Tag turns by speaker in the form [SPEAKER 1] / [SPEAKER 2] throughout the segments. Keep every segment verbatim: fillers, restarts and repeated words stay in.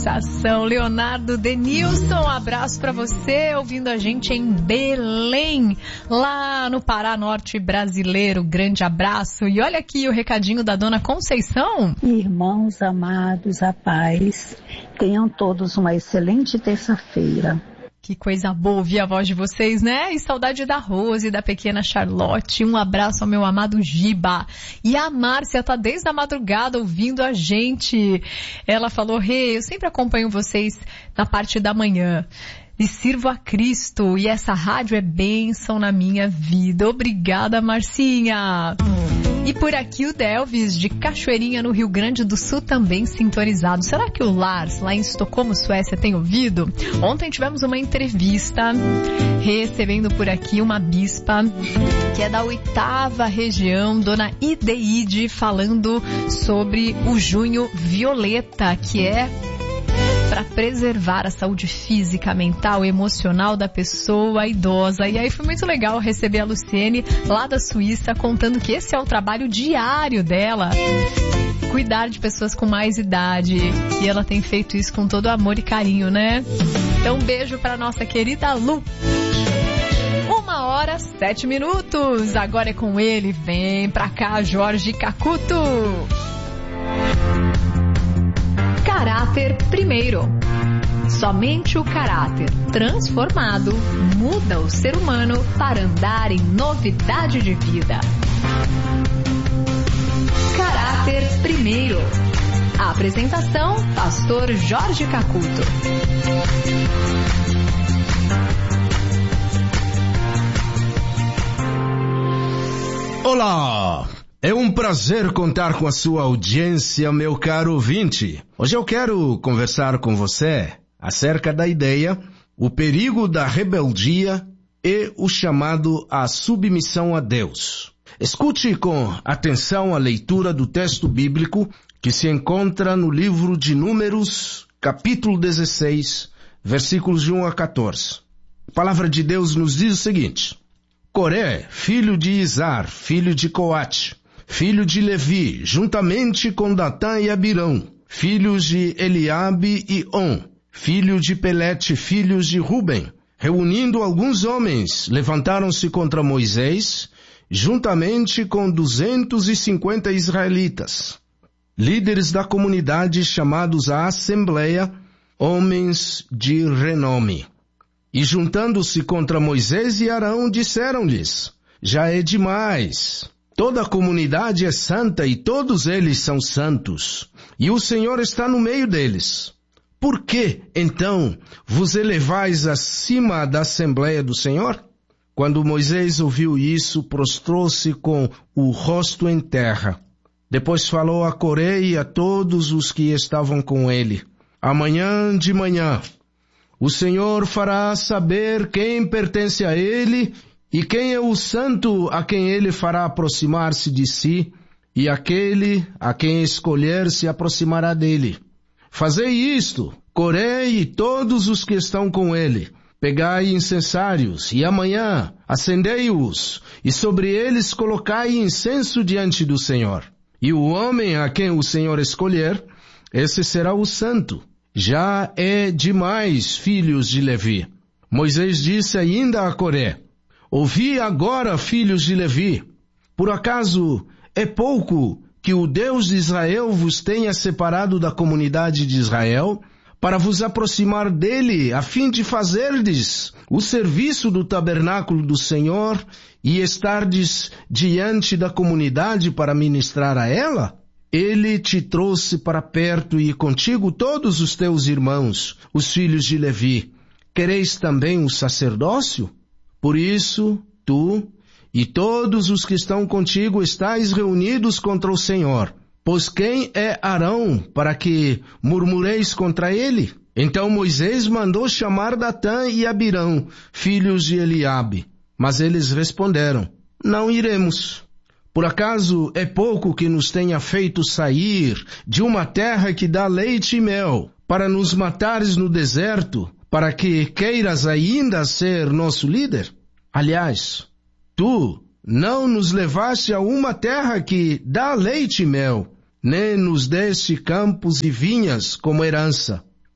[SPEAKER 1] Ação, Leonardo Denilson, um abraço para você, ouvindo a gente em Belém, lá no Pará Norte brasileiro, grande abraço. E olha aqui o recadinho da dona Conceição.
[SPEAKER 2] Irmãos amados, a paz, tenham todos uma excelente terça-feira.
[SPEAKER 1] Que coisa boa ouvir a voz de vocês, né? E saudade da Rose, da pequena Charlotte. Um abraço ao meu amado Giba. E a Márcia tá desde a madrugada ouvindo a gente. Ela falou, Rê, hey, eu sempre acompanho vocês na parte da manhã. E sirvo a Cristo. E essa rádio é bênção na minha vida. Obrigada, Marcinha. E por aqui o Delvis, de Cachoeirinha, no Rio Grande do Sul, também sintonizado. Será que o Lars, lá em Estocolmo, Suécia, tem ouvido? Ontem tivemos uma entrevista recebendo por aqui uma bispa que é da oitava região, dona Ideide, falando sobre o junho violeta, que é para preservar a saúde física, mental e emocional da pessoa idosa. E aí foi muito legal receber a Luciene lá da Suíça contando que esse é o trabalho diário dela, cuidar de pessoas com mais idade, e ela tem feito isso com todo amor e carinho, né? Então um beijo para nossa querida Lu. Uma hora, sete minutos, agora é com ele, vem pra cá Jorge Cacuto. Caráter primeiro. Somente o caráter transformado muda o ser humano para andar em novidade de vida. Caráter primeiro. A apresentação, pastor Jorge Cacuto.
[SPEAKER 3] Olá! É um prazer contar com a sua audiência, meu caro ouvinte. Hoje eu quero conversar com você acerca da ideia, o perigo da rebeldia e o chamado à submissão a Deus. Escute com atenção a leitura do texto bíblico que se encontra no livro de Números, capítulo dezesseis, versículos de um a quatorze. A palavra de Deus nos diz o seguinte: Coré, filho de Izar, filho de Coate, filho de Levi, juntamente com Datã e Abirão, filhos de Eliabe e On, filho de Pelete, filhos de Ruben, reunindo alguns homens, levantaram-se contra Moisés, juntamente com duzentos e cinquenta israelitas, líderes da comunidade chamados à Assembleia, homens de renome. E juntando-se contra Moisés e Arão, disseram-lhes: já é demais. Toda a comunidade é santa e todos eles são santos, e o Senhor está no meio deles. Por que, então, vos elevais acima da Assembleia do Senhor? Quando Moisés ouviu isso, prostrou-se com o rosto em terra. Depois falou a Coré e a todos os que estavam com ele: amanhã de manhã, o Senhor fará saber quem pertence a ele e quem é o santo a quem ele fará aproximar-se de si, e aquele a quem escolher se aproximará dele. Fazei isto, Coré e todos os que estão com ele. Pegai incensários, e amanhã acendei-os, e sobre eles colocai incenso diante do Senhor. E o homem a quem o Senhor escolher, esse será o santo. Já é demais, filhos de Levi. Moisés disse ainda a Coré: ouvi agora, filhos de Levi, por acaso é pouco que o Deus de Israel vos tenha separado da comunidade de Israel, para vos aproximar dele, a fim de fazerdes o serviço do tabernáculo do Senhor e estardes diante da comunidade para ministrar a ela? Ele te trouxe para perto e contigo todos os teus irmãos, os filhos de Levi. Quereis também o sacerdócio? Por isso, tu e todos os que estão contigo estáis reunidos contra o Senhor. Pois quem é Arão para que murmureis contra ele? Então Moisés mandou chamar Datã e Abirão, filhos de Eliabe. Mas eles responderam: não iremos. Por acaso é pouco que nos tenha feito sair de uma terra que dá leite e mel, para nos matares no deserto, para que queiras ainda ser nosso líder? Aliás, tu não nos levaste a uma terra que dá leite e mel, nem nos deste campos e vinhas como herança.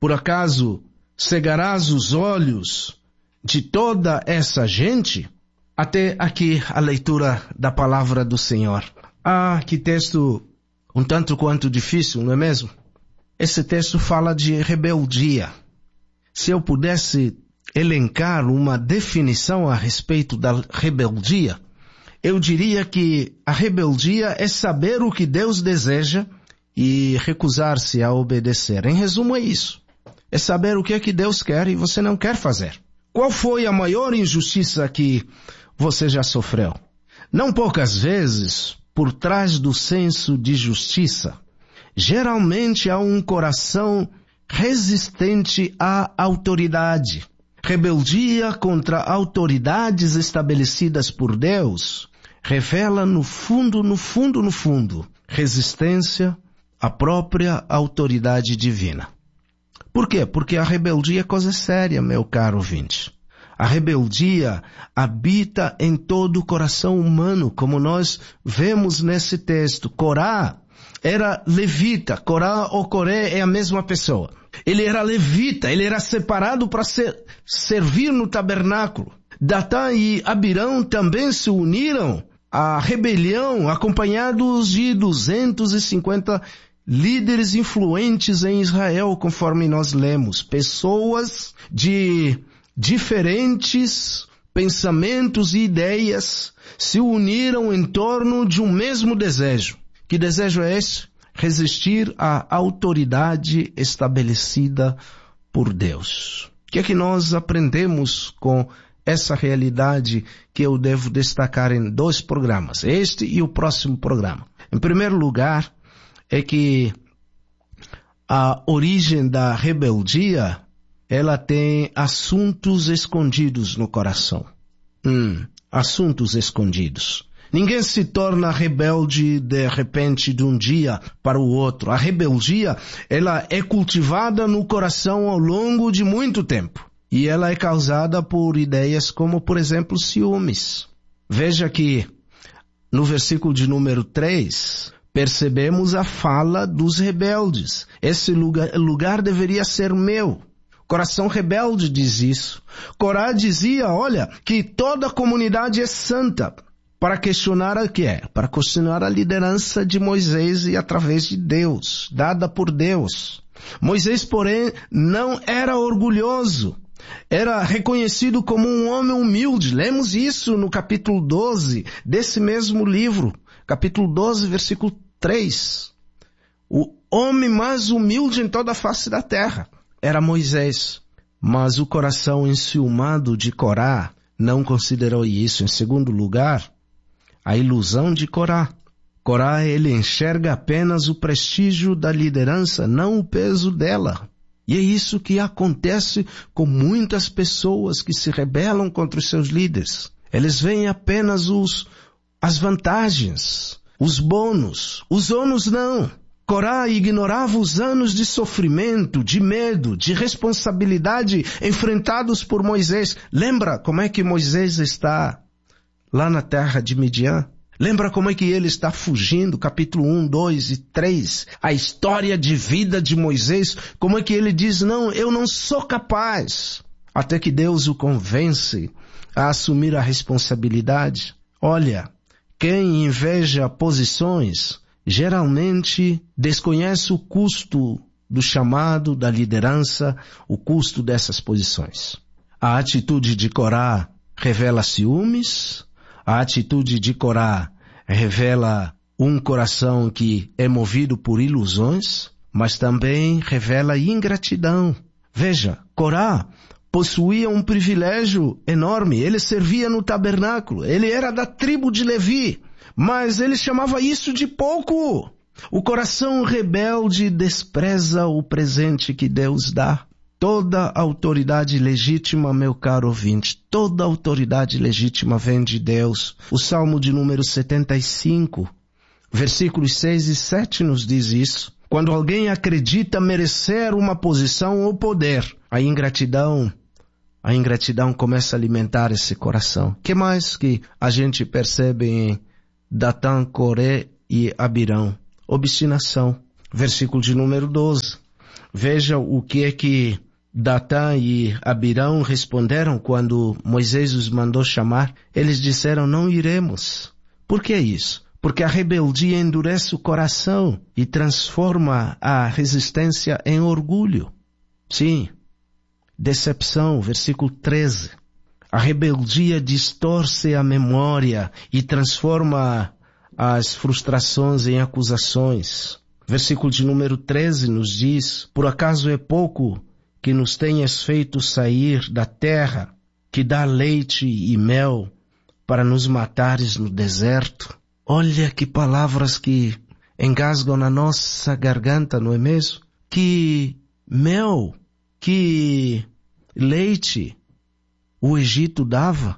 [SPEAKER 3] Por acaso cegarás os olhos de toda essa gente? Até aqui a leitura da palavra do Senhor. Ah, que texto um tanto quanto difícil, não é mesmo? Esse texto fala de rebeldia. Se eu pudesse elencar uma definição a respeito da rebeldia, eu diria que a rebeldia é saber o que Deus deseja e recusar-se a obedecer. Em resumo, é isso. É saber o que é que Deus quer e você não quer fazer. Qual foi a maior injustiça que você já sofreu? Não poucas vezes, por trás do senso de justiça, geralmente há um coração resistente à autoridade. Rebeldia contra autoridades estabelecidas por Deus revela no fundo, no fundo, no fundo, resistência à própria autoridade divina. Por quê? Porque a rebeldia é coisa séria, meu caro ouvinte. A rebeldia habita em todo o coração humano, como nós vemos nesse texto. Corá era levita. Corá ou Coré é a mesma pessoa. Ele era levita, ele era separado para ser, servir no tabernáculo. Datã e Abirão também se uniram à rebelião, acompanhados de duzentos e cinquenta líderes influentes em Israel, conforme nós lemos. Pessoas de diferentes pensamentos e ideias se uniram em torno de um mesmo desejo. Que desejo é esse? Resistir à autoridade estabelecida por Deus. O que é que nós aprendemos com essa realidade que eu devo destacar em dois programas, este e o próximo programa? Em primeiro lugar, é que a origem da rebeldia, ela tem assuntos escondidos no coração. Hum, assuntos escondidos. Ninguém se torna rebelde de repente de um dia para o outro. A rebeldia, ela é cultivada no coração ao longo de muito tempo. E ela é causada por ideias como, por exemplo, ciúmes. Veja que no versículo de número três, percebemos a fala dos rebeldes. Esse lugar, lugar deveria ser meu. Coração rebelde diz isso. Corá dizia, olha, que toda a comunidade é santa. Para questionar o que é? Para questionar a liderança de Moisés e através de Deus, dada por Deus. Moisés, porém, não era orgulhoso. Era reconhecido como um homem humilde. Lemos isso no capítulo doze desse mesmo livro. Capítulo doze, versículo três. O homem mais humilde em toda a face da terra era Moisés. Mas o coração enciumado de Corá não considerou isso. Em segundo lugar, a ilusão de Corá. Corá, ele enxerga apenas o prestígio da liderança, não o peso dela. E é isso que acontece com muitas pessoas que se rebelam contra os seus líderes. Eles veem apenas os, as vantagens, os bônus. Os ônus não. Corá ignorava os anos de sofrimento, de medo, de responsabilidade enfrentados por Moisés. Lembra como é que Moisés está lá na terra de Midian? Lembra como é que ele está fugindo? Capítulo um, dois e três. A história de vida de Moisés. Como é que ele diz, não, eu não sou capaz. Até que Deus o convence a assumir a responsabilidade. Olha, quem inveja posições geralmente desconhece o custo do chamado, da liderança, o custo dessas posições. A atitude de Corá revela ciúmes. A atitude de Corá revela um coração que é movido por ilusões, mas também revela ingratidão. Veja, Corá possuía um privilégio enorme. Ele servia no tabernáculo. Ele era da tribo de Levi, mas ele chamava isso de pouco. O coração rebelde despreza o presente que Deus dá. Toda autoridade legítima, meu caro ouvinte, toda autoridade legítima vem de Deus. O Salmo de número setenta e cinco, versículos seis e sete nos diz isso. Quando alguém acredita merecer uma posição ou poder, a ingratidão, a ingratidão começa a alimentar esse coração. Que mais que a gente percebe em Datã, Coré e Abirão? Obstinação. Versículo de número doze. Veja o que é que Datã e Abirão responderam quando Moisés os mandou chamar. Eles disseram: não iremos. Por que isso? Porque a rebeldia endurece o coração e transforma a resistência em orgulho. Sim, decepção, versículo treze. A rebeldia distorce a memória e transforma as frustrações em acusações. Versículo de número treze nos diz: por acaso é pouco que nos tenhas feito sair da terra que dá leite e mel para nos matares no deserto? Olha que palavras que engasgam na nossa garganta, não é mesmo? Que mel, que leite o Egito dava.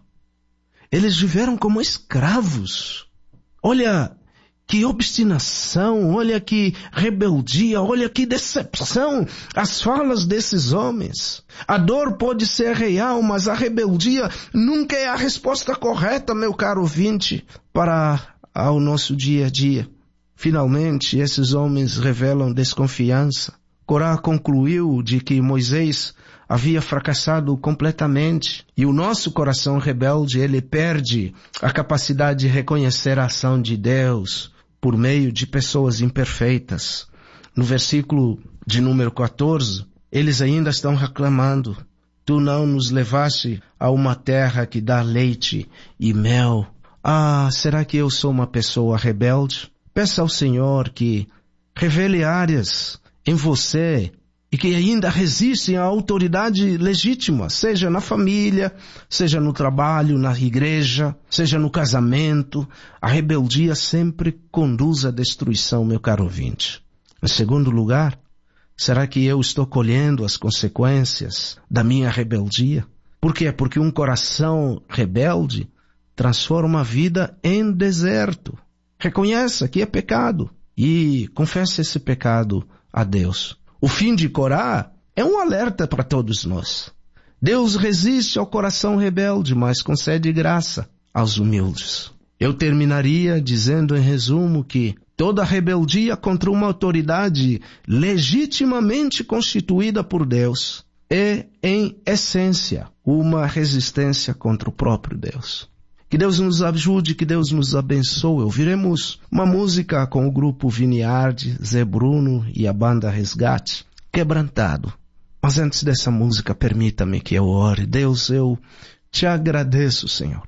[SPEAKER 3] Eles viveram como escravos. Olha que obstinação, olha que rebeldia, olha que decepção as falas desses homens. A dor pode ser real, mas a rebeldia nunca é a resposta correta, meu caro ouvinte, para ao nosso dia a dia. Finalmente, esses homens revelam desconfiança. Corá concluiu de que Moisés havia fracassado completamente, e o nosso coração rebelde, ele perde a capacidade de reconhecer a ação de Deus por meio de pessoas imperfeitas. No versículo de número quatorze, eles ainda estão reclamando: tu não nos levaste a uma terra que dá leite e mel. Ah, será que eu sou uma pessoa rebelde? Peça ao Senhor que revele áreas em você e que ainda resistem à autoridade legítima, seja na família, seja no trabalho, na igreja, seja no casamento. A rebeldia sempre conduz à destruição, meu caro ouvinte. Em segundo lugar, será que eu estou colhendo as consequências da minha rebeldia? Por quê? Porque um coração rebelde transforma a vida em deserto. Reconheça que é pecado e confesse esse pecado a Deus. O fim de Corá é um alerta para todos nós. Deus resiste ao coração rebelde, mas concede graça aos humildes. Eu terminaria dizendo em resumo que toda rebeldia contra uma autoridade legitimamente constituída por Deus é, em essência, uma resistência contra o próprio Deus. Que Deus nos ajude, que Deus nos abençoe. Ouviremos uma música com o grupo Vineyard, Zé Bruno e a banda Resgate, Quebrantado. Mas antes dessa música, permita-me que eu ore. Deus, eu te agradeço, Senhor,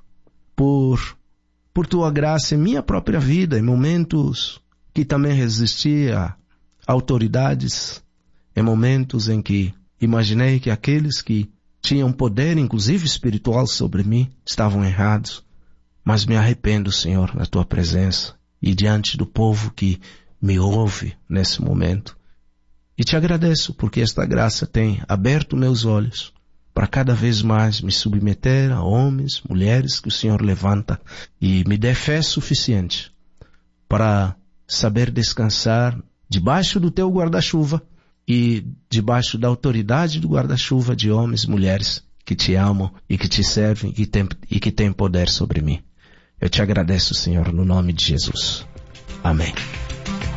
[SPEAKER 3] por, por tua graça em minha própria vida, em momentos que também resisti a autoridades, em momentos em que imaginei que aqueles que tinham poder, inclusive espiritual, sobre mim, estavam errados. Mas me arrependo, Senhor, na tua presença e diante do povo que me ouve nesse momento. E te agradeço porque esta graça tem aberto meus olhos para cada vez mais me submeter a homens, mulheres que o Senhor levanta e me dê fé suficiente para saber descansar debaixo do teu guarda-chuva e debaixo da autoridade do guarda-chuva de homens e mulheres que te amam e que te servem e, tem, e que têm poder sobre mim. Eu te agradeço, Senhor, no nome de Jesus. Amém.